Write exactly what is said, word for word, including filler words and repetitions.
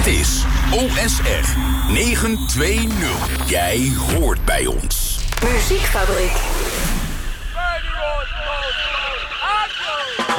Dit is O S R negen twee nul. Jij hoort bij ons. Muziekfabriek.